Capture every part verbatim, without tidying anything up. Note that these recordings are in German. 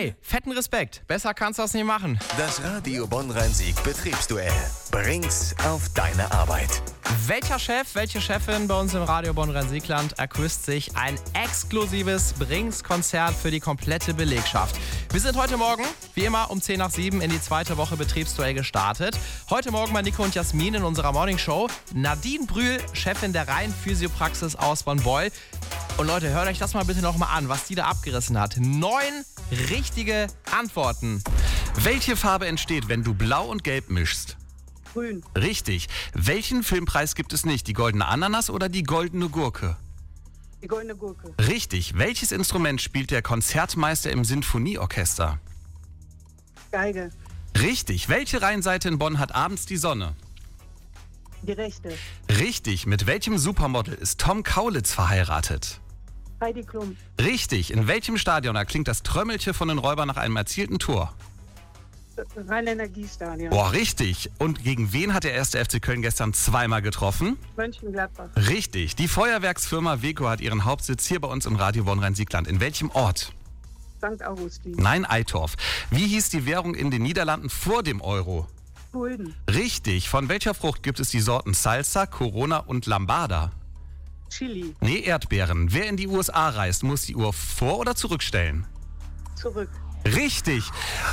Ey, fetten Respekt. Besser kannst du das nicht machen. Das Radio Bonn-Rhein-Sieg Betriebsduell. Bring's auf deine Arbeit. Welcher Chef, welche Chefin bei uns im Radio Bonn-Rhein-Siegland erküsst sich ein exklusives Brings-Konzert für die komplette Belegschaft? Wir sind heute Morgen, wie immer, um zehn nach sieben in die zweite Woche Betriebsduell gestartet. Heute Morgen bei Nico und Jasmin in unserer Morningshow. Nadine Brühl, Chefin der Rhein-Physiopraxis aus Bonn-Beul. Und Leute, hört euch das mal bitte nochmal an, was die da abgerissen hat. Neun richtige Antworten. Welche Farbe entsteht, wenn du Blau und Gelb mischst? Grün. Richtig. Welchen Filmpreis gibt es nicht? Die goldene Ananas oder die goldene Gurke? Die goldene Gurke. Richtig. Welches Instrument spielt der Konzertmeister im Sinfonieorchester? Geige. Richtig. Welche Rheinseite in Bonn hat abends die Sonne? Die rechte. Richtig. Mit welchem Supermodel ist Tom Kaulitz verheiratet? Heidi Klum. Richtig. In welchem Stadion erklingt das Trömmelchen von den Räubern nach einem erzielten Tor? Rhein-Energiestadion. Boah, richtig. Und gegen wen hat der erste F C Köln gestern zweimal getroffen? Mönchengladbach. Richtig. Die Feuerwerksfirma Weco hat ihren Hauptsitz hier bei uns im Radio Bonn-Rhein-Siegland. In welchem Ort? Sankt Augustin. Nein, Eitorf. Wie hieß die Währung in den Niederlanden vor dem Euro? Gulden. Richtig. Von welcher Frucht gibt es die Sorten Salsa, Corona und Lambada? Chili. Nee, Erdbeeren. Wer in die U S A reist, muss die Uhr vor- oder zurückstellen? Zurück. Richtig.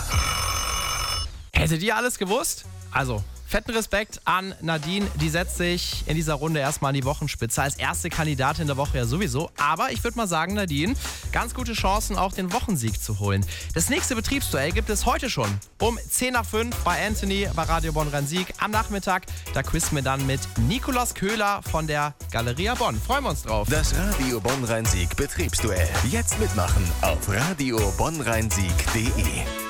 Hättet ihr alles gewusst? Also, fetten Respekt an Nadine. Die setzt sich in dieser Runde erstmal an die Wochenspitze. Als erste Kandidatin der Woche ja sowieso. Aber ich würde mal sagen, Nadine, ganz gute Chancen, auch den Wochensieg zu holen. Das nächste Betriebsduell gibt es heute schon. Um zehn nach fünf bei Anthony bei Radio Bonn-Rhein-Sieg. Am Nachmittag, da quizzen wir dann mit Nikolaus Köhler von der Galeria Bonn. Freuen wir uns drauf. Das Radio Bonn-Rhein-Sieg Betriebsduell. Jetzt mitmachen auf radio bonn rhein sieg punkt de.